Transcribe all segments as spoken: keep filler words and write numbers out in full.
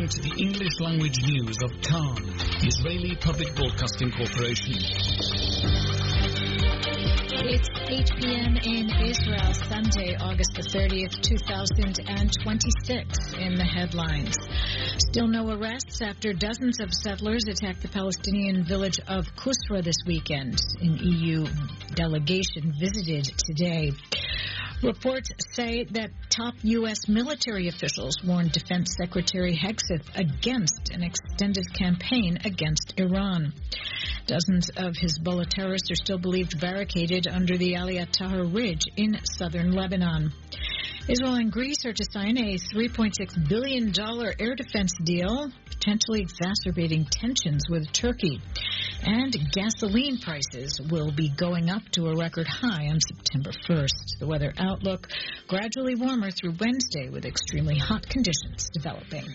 listening to the English language news of Khan, Israeli Public Broadcasting Corporation. It's eight p.m. in Israel, Sunday, August the thirtieth, two thousand twenty-six. In the headlines, still no arrests after dozens of settlers attacked the Palestinian village of Kusra this weekend. An E U delegation visited today. Reports say that top U S military officials warned Defense Secretary Hegseth against an extended campaign against Iran. Dozens of Hezbollah terrorists are still believed barricaded under the Aliyat Tahrir Ridge in southern Lebanon. Israel and Greece are to sign a three point six billion dollars air defense deal, potentially exacerbating tensions with Turkey. And gasoline prices will be going up to a record high on September first. The weather outlook, gradually warmer through Wednesday with extremely hot conditions developing.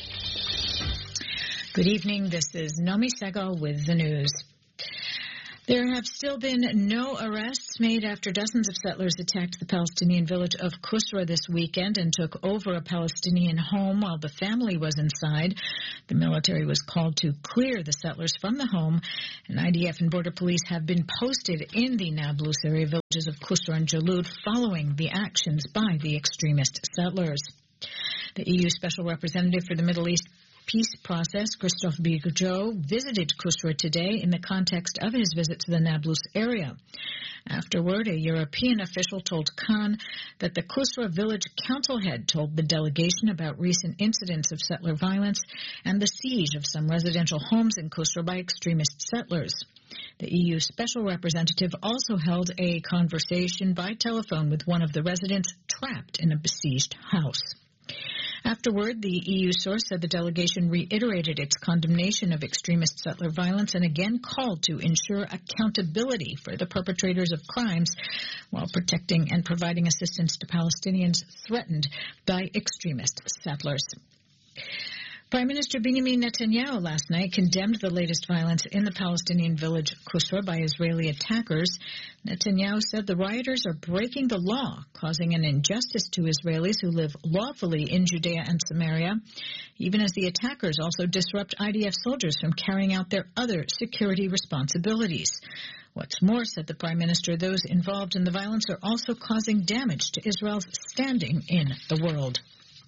Good evening. This is Nomi Segal with the news. There have still been no arrests made after dozens of settlers attacked the Palestinian village of Kusra this weekend and took over a Palestinian home while the family was inside. The military was called to clear the settlers from the home, and I D F and Border Police have been posted in the Nablus area villages of Kusra and Jalud following the actions by the extremist settlers. The E U Special Representative for the Middle East Peace Process, Christophe Bigot, visited Kusra today in the context of his visit to the Nablus area. Afterward, a European official told Khan that the Kusra village council head told the delegation about recent incidents of settler violence and the siege of some residential homes in Kusra by extremist settlers. The E U Special Representative also held a conversation by telephone with one of the residents trapped in a besieged house. Afterward, the E U source said the delegation reiterated its condemnation of extremist settler violence and again called to ensure accountability for the perpetrators of crimes while protecting and providing assistance to Palestinians threatened by extremist settlers. Prime Minister Benjamin Netanyahu last night condemned the latest violence in the Palestinian village Kusra by Israeli attackers. Netanyahu said the rioters are breaking the law, causing an injustice to Israelis who live lawfully in Judea and Samaria, even as the attackers also disrupt I D F soldiers from carrying out their other security responsibilities. What's more, said the Prime Minister, those involved in the violence are also causing damage to Israel's standing in the world.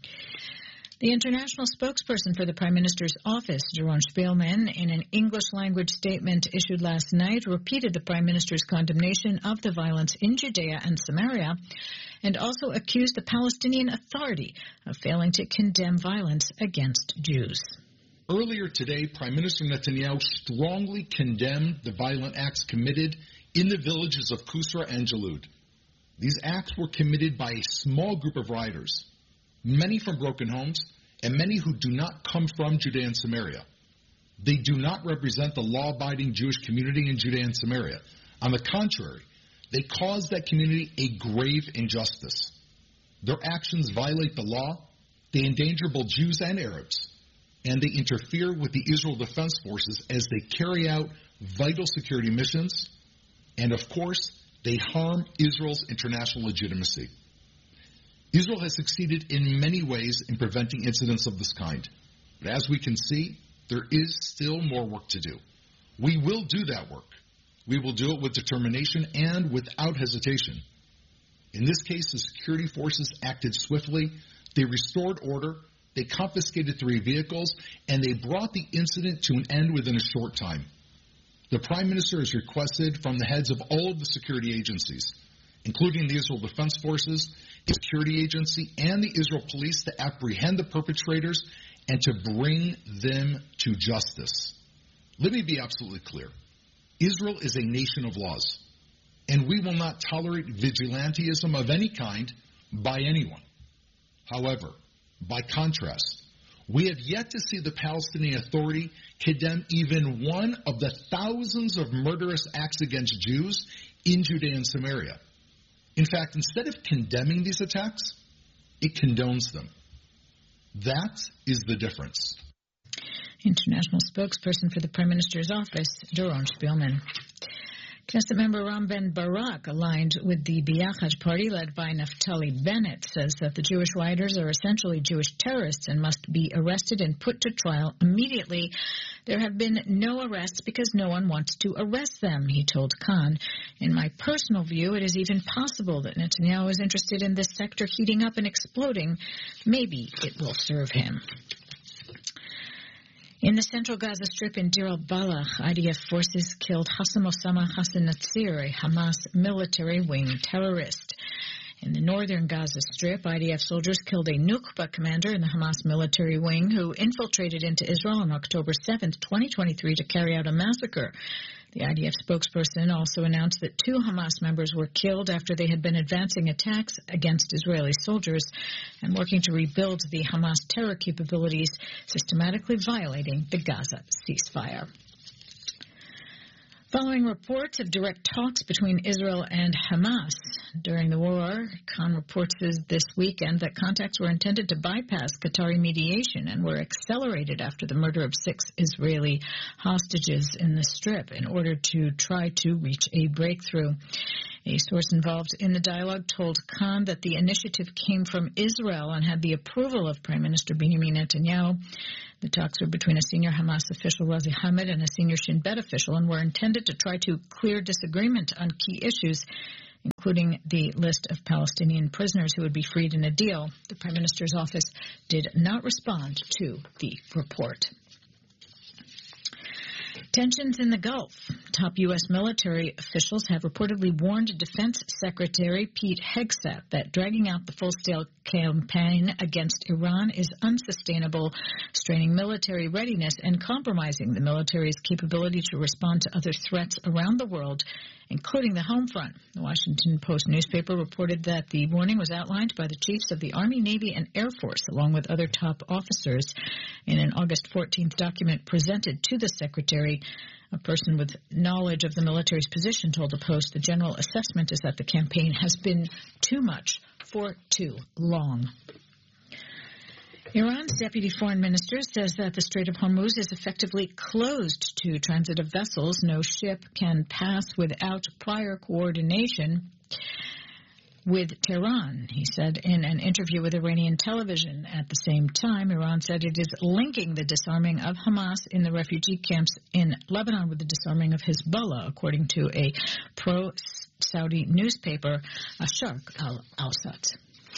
The international spokesperson for the Prime Minister's office, Doron Shpeelman, in an English-language statement issued last night, repeated the Prime Minister's condemnation of the violence in Judea and Samaria and also accused the Palestinian Authority of failing to condemn violence against Jews. Earlier today, Prime Minister Netanyahu strongly condemned the violent acts committed in the villages of Kusra and Jalud. These acts were committed by a small group of rioters, many from broken homes, and many who do not come from Judea and Samaria. They do not represent the law-abiding Jewish community in Judea and Samaria. On the contrary, they cause that community a grave injustice. Their actions violate the law, they endanger both Jews and Arabs, and they interfere with the Israel Defense Forces as they carry out vital security missions, and of course, they harm Israel's international legitimacy. Israel has succeeded in many ways in preventing incidents of this kind. But as we can see, there is still more work to do. We will do that work. We will do it with determination and without hesitation. In this case, the security forces acted swiftly. They restored order, they confiscated three vehicles, and they brought the incident to an end within a short time. The Prime Minister has requested from the heads of all of the security agencies, including the Israel Defense Forces, the Security Agency, and the Israel Police, to apprehend the perpetrators and to bring them to justice. Let me be absolutely clear. Israel is a nation of laws, and we will not tolerate vigilantism of any kind by anyone. However, by contrast, we have yet to see the Palestinian Authority condemn even one of the thousands of murderous acts against Jews in Judea and Samaria. In fact, instead of condemning these attacks, it condones them. That is the difference. International spokesperson for the Prime Minister's office, Doron Shpeelman. Knesset member Ram Ben Barak, aligned with the Biyachad party led by Naftali Bennett, says that the Jewish rioters are essentially Jewish terrorists and must be arrested and put to trial immediately. There have been no arrests because no one wants to arrest them, he told Khan. In my personal view, it is even possible that Netanyahu is interested in this sector heating up and exploding. Maybe it will serve him. In the central Gaza Strip in Deir al-Balach, I D F forces killed Hassan Osama Hassan Natsir, a Hamas military wing terrorist. In the northern Gaza Strip, I D F soldiers killed a Nukba commander in the Hamas military wing who infiltrated into Israel on October seventh, twenty twenty-three to carry out a massacre. The I D F spokesperson also announced that two Hamas members were killed after they had been advancing attacks against Israeli soldiers and working to rebuild the Hamas terror capabilities, systematically violating the Gaza ceasefire. Following reports of direct talks between Israel and Hamas during the war, Khan reports this weekend that contacts were intended to bypass Qatari mediation and were accelerated after the murder of six Israeli hostages in the Strip in order to try to reach a breakthrough. A source involved in the dialogue told Khan that the initiative came from Israel and had the approval of Prime Minister Benjamin Netanyahu. The talks were between a senior Hamas official, Razi Hamid, and a senior Shin Bet official, and were intended to try to clear disagreement on key issues, including the list of Palestinian prisoners who would be freed in a deal. The Prime Minister's office did not respond to the report. Tensions in the Gulf. Top U S military officials have reportedly warned Defense Secretary Pete Hegseth that dragging out the full-scale campaign against Iran is unsustainable, straining military readiness and compromising the military's capability to respond to other threats around the world, including the home front. The Washington Post newspaper reported that the warning was outlined by the chiefs of the Army, Navy, and Air Force, along with other top officers, in an August fourteenth document presented to the Secretary. A person with knowledge of the military's position told the Post the general assessment is that the campaign has been too much for too long. Iran's deputy foreign minister says that the Strait of Hormuz is effectively closed to transit of vessels. No ship can pass without prior coordination with Tehran, he said in an interview with Iranian television. At the same time, Iran said it is linking the disarming of Hamas in the refugee camps in Lebanon with the disarming of Hezbollah, according to a pro-Saudi newspaper, Asharq al-Awsat.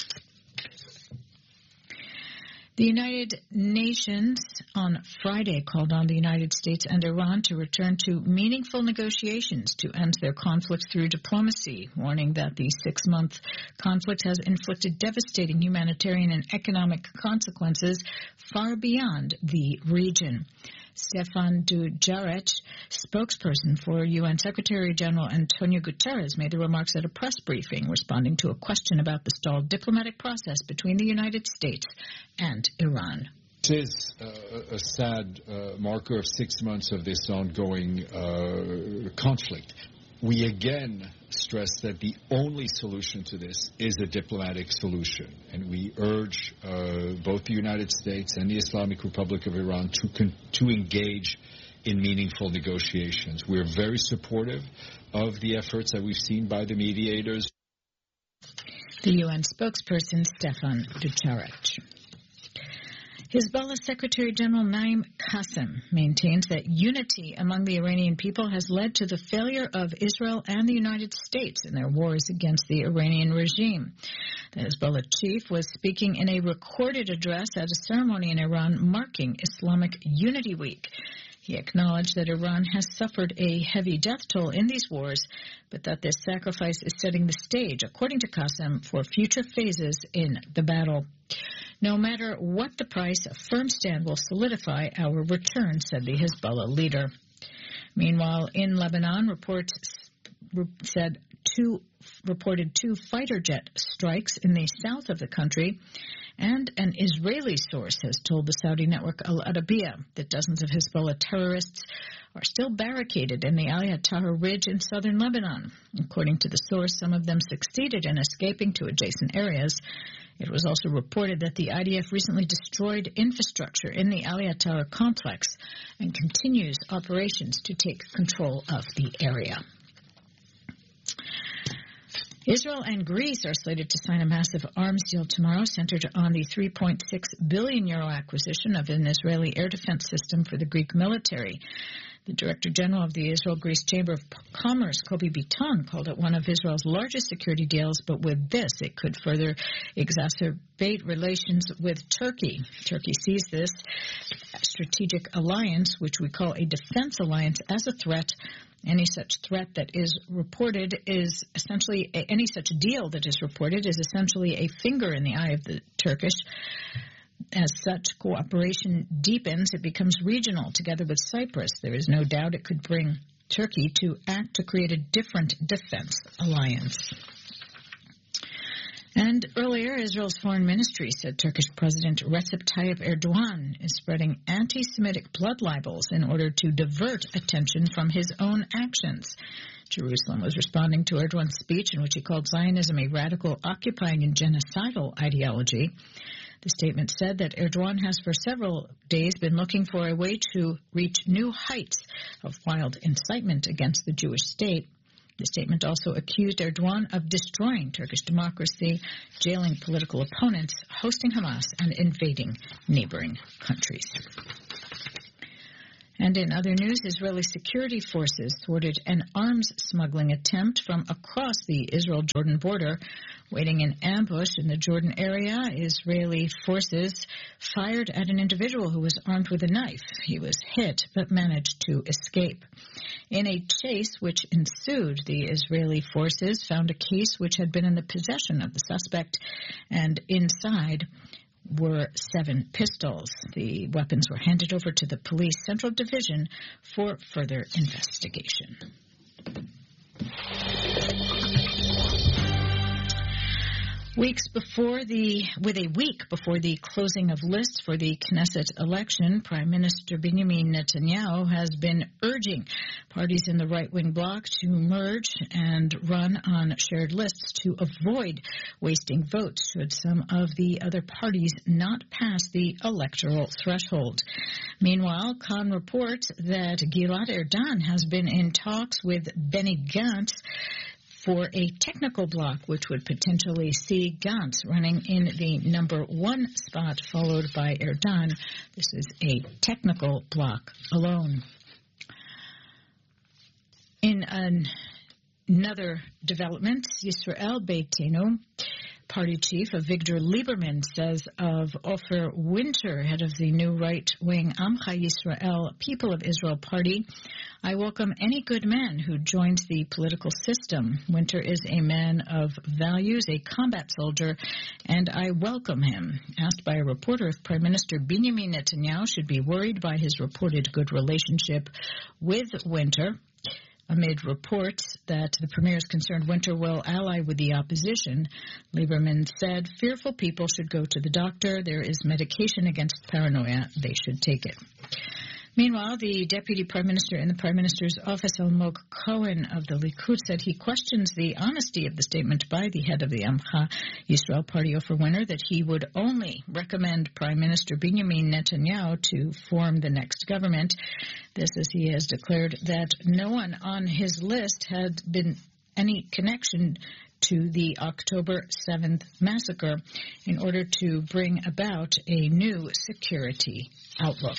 The United Nations on Friday called on the United States and Iran to return to meaningful negotiations to end their conflict through diplomacy, warning that the six-month conflict has inflicted devastating humanitarian and economic consequences far beyond the region. Stefan Dujarric, spokesperson for U N Secretary General Antonio Guterres, made the remarks at a press briefing responding to a question about the stalled diplomatic process between the United States and Iran. It is uh, a sad uh, marker of six months of this ongoing uh, conflict. We again stress that the only solution to this is a diplomatic solution, and we urge uh, both the United States and the Islamic Republic of Iran to con- to engage in meaningful negotiations. We're very supportive of the efforts that we've seen by the mediators. The U N spokesperson, Stefan Dujarric. Hezbollah Secretary General Naim Qassem maintains that unity among the Iranian people has led to the failure of Israel and the United States in their wars against the Iranian regime. The Hezbollah chief was speaking in a recorded address at a ceremony in Iran marking Islamic Unity Week. He acknowledged that Iran has suffered a heavy death toll in these wars, but that this sacrifice is setting the stage, according to Qassem, for future phases in the battle. No matter what the price, a firm stand will solidify our return, said the Hezbollah leader. Meanwhile, in Lebanon, reports said two reported two fighter jet strikes in the south of the country, and an Israeli source has told the Saudi network Al Arabiya that dozens of Hezbollah terrorists are still barricaded in the Aliyat Tahrir Ridge in southern Lebanon. According to the source, some of them succeeded in escaping to adjacent areas. It was also reported that the I D F recently destroyed infrastructure in the Aliyat Tahrir complex and continues operations to take control of the area. Israel and Greece are slated to sign a massive arms deal tomorrow centered on the three point six billion euro acquisition of an Israeli air defense system for the Greek military. The Director General of the Israel-Greece Chamber of Commerce, Kobi Biton, called it one of Israel's largest security deals, but with this, it could further exacerbate relations with Turkey. Turkey sees this strategic alliance, which we call a defense alliance, as a threat. Any such threat that is reported is essentially, any such deal that is reported is essentially a finger in the eye of the Turkish. As such cooperation deepens, it becomes regional together with Cyprus. There is no doubt it could bring Turkey to act to create a different defense alliance. And earlier, Israel's foreign ministry said Turkish President Recep Tayyip Erdogan is spreading anti-Semitic blood libels in order to divert attention from his own actions. Jerusalem was responding to Erdogan's speech in which he called Zionism a radical, occupying, and genocidal ideology. The statement said that Erdogan has for several days been looking for a way to reach new heights of wild incitement against the Jewish state. The statement also accused Erdogan of destroying Turkish democracy, jailing political opponents, hosting Hamas, and invading neighboring countries. And in other news, Israeli security forces thwarted an arms smuggling attempt from across the Israel-Jordan border. Waiting in ambush in the Jordan area, Israeli forces fired at an individual who was armed with a knife. He was hit but managed to escape. In a chase which ensued, the Israeli forces found a case which had been in the possession of the suspect, and inside were seven pistols. The weapons were handed over to the police central division for further investigation. Weeks before the, with a week before the closing of lists for the Knesset election, Prime Minister Benjamin Netanyahu has been urging parties in the right-wing bloc to merge and run on shared lists to avoid wasting votes should some of the other parties not pass the electoral threshold. Meanwhile, Khan reports that Gilad Erdan has been in talks with Benny Gantz for a technical bloc, which would potentially see Gantz running in the number one spot, followed by Erdan. This is a technical bloc alone. In an, another development, Yisrael Beitenu party chief Avigdor Lieberman says of Ofer Winter, head of the new right-wing Amcha Yisrael People of Israel party, I welcome any good man who joins the political system. Winter is a man of values, a combat soldier, and I welcome him. Asked by a reporter if Prime Minister Benjamin Netanyahu should be worried by his reported good relationship with Winter, amid reports that the premier is concerned Winter will ally with the opposition, Lieberman said, fearful people should go to the doctor. There is medication against paranoia. They should take it. Meanwhile, the Deputy Prime Minister in the Prime Minister's office, Almog Cohen of the Likud, said he questions the honesty of the statement by the head of the Amcha Yisrael party, Ofer Winter, that he would only recommend Prime Minister Benjamin Netanyahu to form the next government. This as he has declared that no one on his list had been any connection to the October seventh massacre in order to bring about a new security outlook.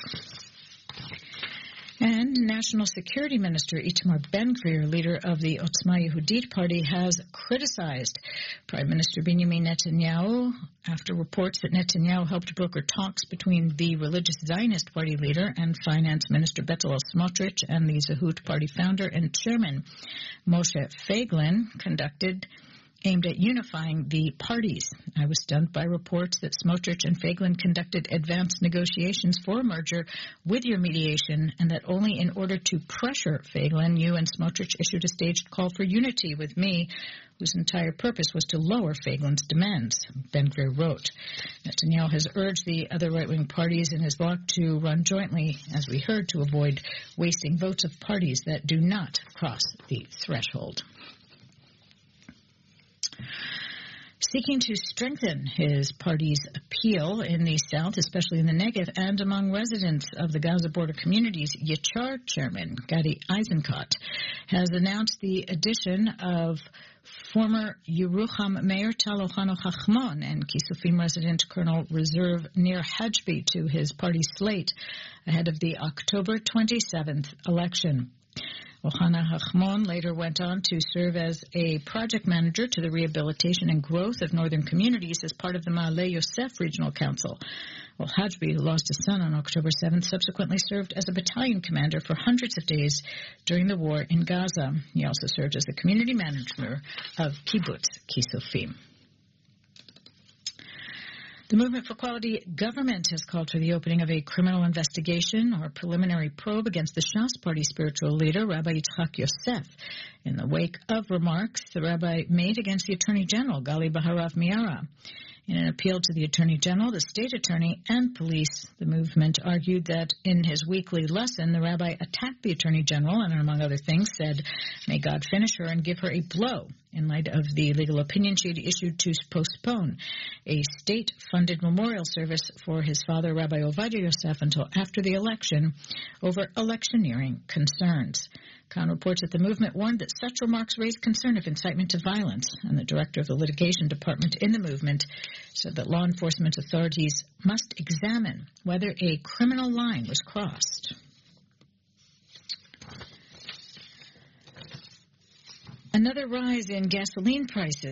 And National Security Minister Itamar Ben-Gvir, leader of the Otzma Yehudit party, has criticized Prime Minister Benjamin Netanyahu after reports that Netanyahu helped broker talks between the religious Zionist party leader and Finance Minister Bezalel Smotrich and the Zehut party founder and chairman Moshe Feiglin conducted aimed at unifying the parties. I was stunned by reports that Smotrich and Feiglin conducted advanced negotiations for a merger with your mediation, and that only in order to pressure Feiglin, you and Smotrich issued a staged call for unity with me, whose entire purpose was to lower Feiglin's demands, Ben-Gvir wrote. Netanyahu has urged the other right-wing parties in his bloc to run jointly, as we heard, to avoid wasting votes of parties that do not cross the threshold. Seeking to strengthen his party's appeal in the South, especially in the Negev, and among residents of the Gaza border communities, Yachar chairman Gadi Eisenkot has announced the addition of former Yerucham Mayor Tal Ochano Chachmon and Kisufim resident Colonel Reserve Nir Hajbi to his party slate ahead of the October twenty-seventh election. Ochana Chachmon later went on to serve as a project manager to the rehabilitation and growth of northern communities as part of the Ma'ale Yosef Regional Council. Well, Hajbi, who lost his son on October seventh, subsequently served as a battalion commander for hundreds of days during the war in Gaza. He also served as the community manager of Kibbutz Kisufim. The Movement for Quality Government has called for the opening of a criminal investigation or preliminary probe against the Shas Party spiritual leader, Rabbi Yitzchak Yosef, in the wake of remarks the rabbi made against the Attorney General, Gali Baharav Miara. In an appeal to the Attorney General, the State Attorney, and police, the movement argued that in his weekly lesson, the rabbi attacked the Attorney General and, among other things, said, "May God finish her and give her a blow," in light of the legal opinion she had issued to postpone a state-funded memorial service for his father, Rabbi Ovadia Yosef, until after the election over electioneering concerns. Khan reports that the movement warned that such remarks raised concern of incitement to violence, and the director of the litigation department in the movement said that law enforcement authorities must examine whether a criminal line was crossed. Another rise in gasoline prices